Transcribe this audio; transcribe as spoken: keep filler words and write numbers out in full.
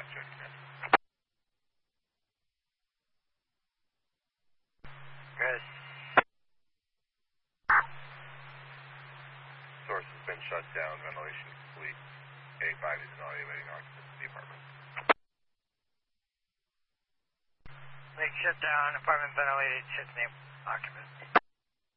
Yes. Source has been shut down. Ventilation complete. A five is evaluating occupants of the apartment. Lake shut down. Apartment ventilated. Shit's name occupant.